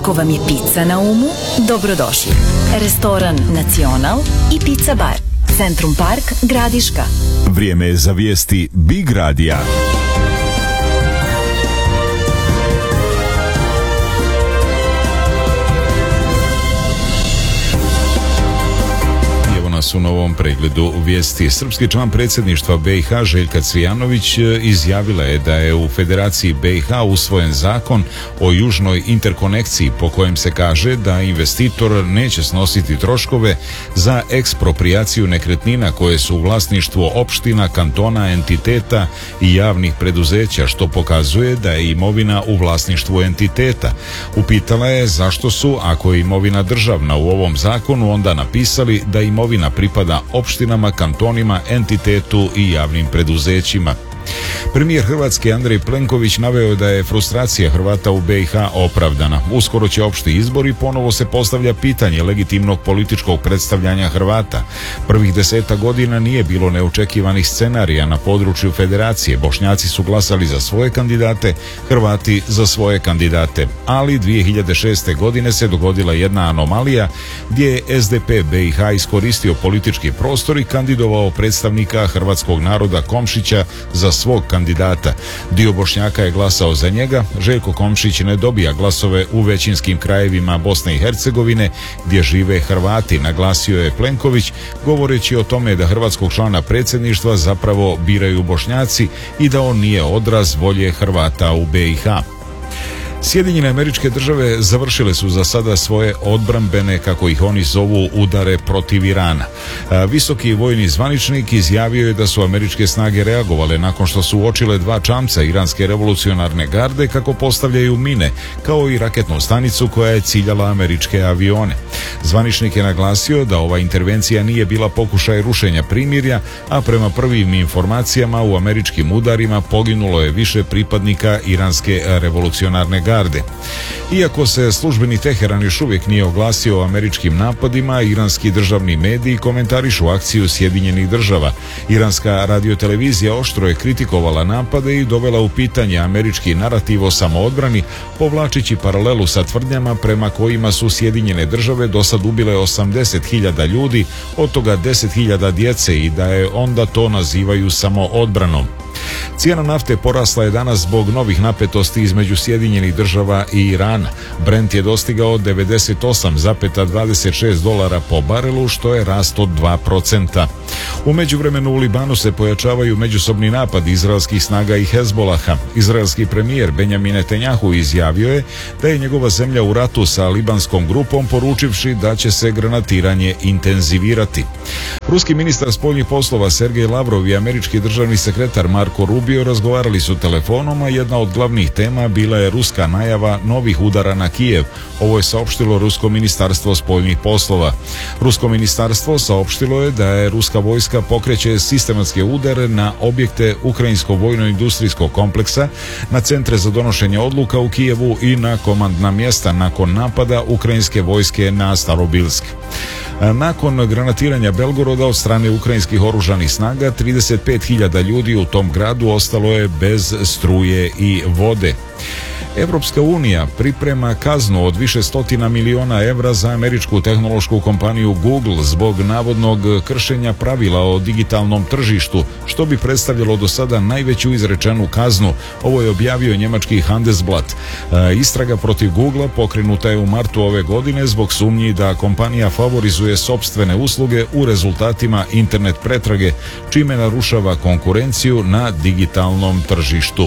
Ako vam je pizza na umu, dobrodošli. Restoran Nacional i Pizza Bar. Centrum Park, Gradiška. Vrijeme je za vijesti Big Radija. U novom pregledu vijesti. Srpski član predsjedništva BiH Željka Cvijanović izjavila je da je u Federaciji BiH usvojen zakon o južnoj interkonekciji po kojem se kaže da investitor neće snositi troškove za eksproprijaciju nekretnina koje su u vlasništvu opština, kantona, entiteta i javnih preduzeća, što pokazuje da je imovina u vlasništvu entiteta. Upitala je zašto su, ako je imovina državna u ovom zakonu, onda napisali da imovina pripada opštinama, kantonima, entitetu i javnim preduzećima. Premijer Hrvatske Andrej Plenković naveo je da je frustracija Hrvata u BiH opravdana. Uskoro će opšti izbori, ponovo se postavlja pitanje legitimnog političkog predstavljanja Hrvata. Prvih 10 godina nije bilo neočekivanih scenarija na području Federacije. Bošnjaci su glasali za svoje kandidate, Hrvati za svoje kandidate. Ali 2006. godine se dogodila jedna anomalija gdje je SDP BiH iskoristio politički prostor i kandidovao predstavnika hrvatskog naroda Komšića za svog kandidata. Dio Bošnjaka je glasao za njega. Željko Komšić ne dobija glasove u većinskim krajevima Bosne i Hercegovine gdje žive Hrvati, naglasio je Plenković, govoreći o tome da hrvatskog člana predsjedništva zapravo biraju Bošnjaci i da on nije odraz volje Hrvata u BiH. Sjedinjene Američke Države završile su za sada svoje odbrambene, kako ih oni zovu, udare protiv Irana. Visoki vojni zvaničnik izjavio je da su američke snage reagovale nakon što su uočile 2 čamca iranske revolucionarne garde kako postavljaju mine, kao i raketnu stanicu koja je ciljala američke avione. Zvaničnik je naglasio da ova intervencija nije bila pokušaj rušenja primirja, a prema prvim informacijama u američkim udarima poginulo je više pripadnika iranske revolucionarne garde. Iako se službeni Teheran još uvijek nije oglasio o američkim napadima, iranski državni mediji komentarišu akciju Sjedinjenih Država. Iranska radiotelevizija oštro je kritikovala napade i dovela u pitanje američki narativ o samoodbrani, povlačići paralelu sa tvrdnjama prema kojima su Sjedinjene Države do sad ubile 80.000 ljudi, od toga 10.000 djece, i da je onda to nazivaju samoodbranom. Cijena nafte porasla je danas zbog novih napetosti između Sjedinjenih Država i Irana. Brent je dostigao $98,26 po barelu, što je rast od 2%. U međuvremenu u Libanu se pojačavaju međusobni napadi izraelskih snaga i Hezbolaha. Izraelski premijer Benjamin Netanjahu izjavio je da je njegova zemlja u ratu sa libanskom grupom, poručivši da će se granatiranje intenzivirati. Ruski ministar spoljnih poslova Sergej Lavrov i američki državni sekretar Marko Rubio razgovarali su telefonom, a jedna od glavnih tema bila je ruska najava novih udara na Kijev. Ovo je saopštilo Rusko ministarstvo spoljnih poslova. Rusko ministarstvo saopštilo je da je ruska vojska pokreće sistematske udare na objekte ukrajinskog vojno-industrijskog kompleksa, na centre za donošenje odluka u Kijevu i na komandna mjesta nakon napada ukrajinske vojske na Starobilsk. Nakon granatiranja Belgoroda od strane ukrajinskih oružanih snaga, 35.000 ljudi u tom gradu ostalo je bez struje i vode. Europska unija priprema kaznu od više stotina miliona evra za američku tehnološku kompaniju Google zbog navodnog kršenja pravila o digitalnom tržištu, što bi predstavljalo do sada najveću izrečenu kaznu. Ovo je objavio njemački Handelsblatt. Istraga protiv Googlea pokrenuta je u martu ove godine zbog sumnji da kompanija favorizuje sopstvene usluge u rezultatima internet pretrage, čime narušava konkurenciju na digitalnom tržištu.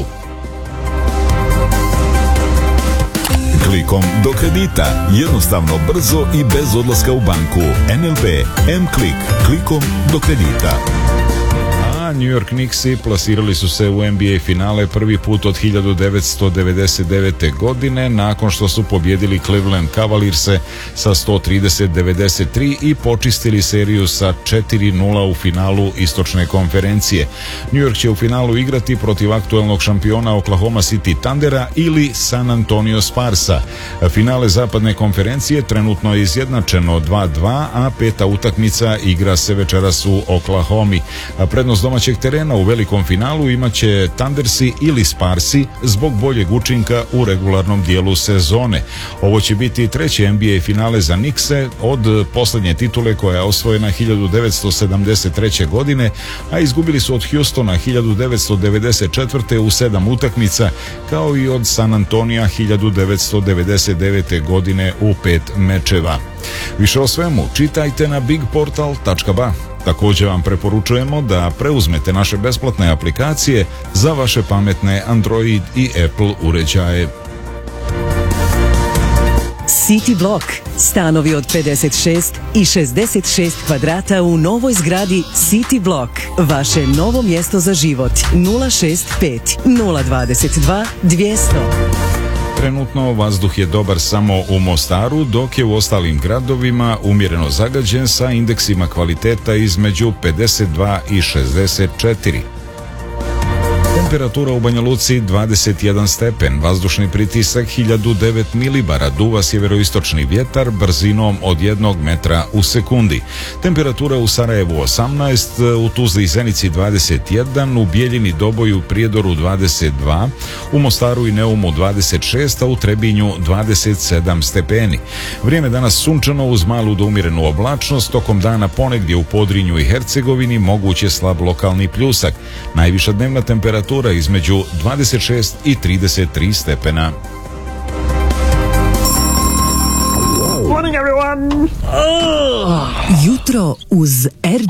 Klikom do kredita. Jednostavno, brzo i bez odlaska u banku. NLB M-Klik. Klikom do kredita. New York Knicksi plasirali su se u NBA finale prvi put od 1999. godine nakon što su pobjedili Cleveland Cavalierse sa 130-93 i počistili seriju sa 4-0 u finalu istočne konferencije. New York će u finalu igrati protiv aktuelnog šampiona Oklahoma City Thundera ili San Antonio Sparsa. Finale zapadne konferencije trenutno je izjednačeno 2-2, a 5. utakmica igra se večeras u Oklahomi. Prednost domaćeg domaćeg terena u velikom finalu imaće Thundersi ili Sparsi zbog boljeg učinka u regularnom dijelu sezone. Ovo će biti treći NBA finale za Knickse od posljednje titule koja je osvojena 1973. godine, a izgubili su od Houstona 1994. u 7 utakmica, kao i od San Antonija 1999. godine u 5 mečeva. Više o svemu čitajte na bigportal.ba. Također vam preporučujemo da preuzmete naše besplatne aplikacije za vaše pametne Android i Apple uređaje. City Block. Stanovi od 56 i 66 kvadrata u novoj zgradi City Block. Vaše novo mjesto za život. 065 022 200. Trenutno vazduh je dobar samo u Mostaru, dok je u ostalim gradovima umjereno zagađen sa indeksima kvaliteta između 52 i 64. Temperatura u Banja Luci 21 stepen, vazdušni pritisak 1009 milibara, duva sjeveroistočni vjetar brzinom od 1 metra u sekundi. Temperatura u Sarajevu 18, u Tuzli i Zenici 21, u Bijeljini, Doboju, Prijedoru 22, u Mostaru i Neumu 26, a u Trebinju 27 stepeni. Vrijeme danas sunčano uz malu do umjerenu oblačnost, tokom dana ponegdje u Podrinju i Hercegovini moguće slab lokalni pljusak. Najviša dnevna temperatura između 26 i 33 stepena. Jutro uz